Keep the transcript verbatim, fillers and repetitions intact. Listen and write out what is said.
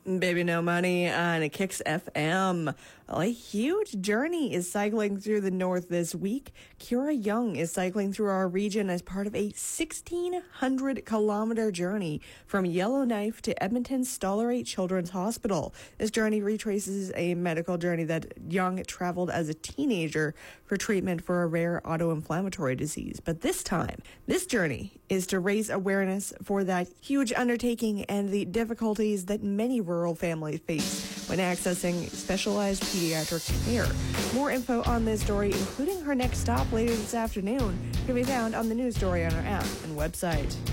Baby No Money on Kicks F M. Well, a huge journey is cycling through the north this week. Kira Young is cycling through our region as part of a sixteen hundred kilometer journey from Yellowknife to Edmonton's Stollery Children's Hospital. This journey retraces a medical journey that Young traveled as a teenager for treatment for a rare autoinflammatory disease. But this time, this journey is to raise awareness for that huge undertaking and the difficulties that many rural families face when accessing specialized pediatric care. More info on this story, including her next stop later this afternoon, can be found on the news story on our app and website.